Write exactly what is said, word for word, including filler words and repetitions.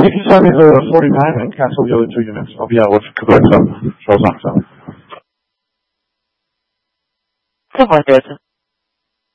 you can sell me the forty-nine and cancel the other two units. I'll be out with Cabrera. Charles Knox. Come on, Jason.